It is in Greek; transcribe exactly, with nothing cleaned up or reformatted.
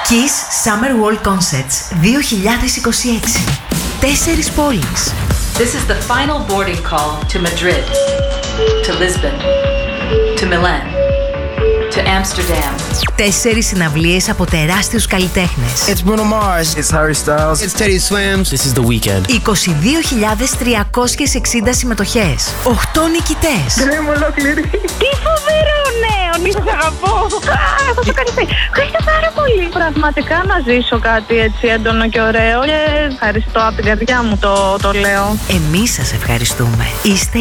Kiss Summer World Concerts δύο χιλιάδες είκοσι έξι. Τέσσερις πόλεις. This is the final boarding call to Madrid, to Lisbon, to Milan, to Amsterdam. Τέσσερις συναυλίες από τεράστιους καλλιτέχνες. It's Bruno Mars. It's Harry Styles. It's Teddy Swims. This is The Weeknd. είκοσι δύο χιλιάδες τριακόσιες εξήντα συμμετοχές. οκτώ νικητές. Δεν είμαι ολόκληρη. Τι φοβερό νέο! Σας αγαπώ. Α, θα το κάνεις. Ευχαριστώ πάρα πολύ. Πραγματικά να ζήσω κάτι έτσι έντονο και ωραίο. Και ευχαριστώ από την καρδιά μου το, το λέω. Εμείς σας ευχαριστούμε. Είστε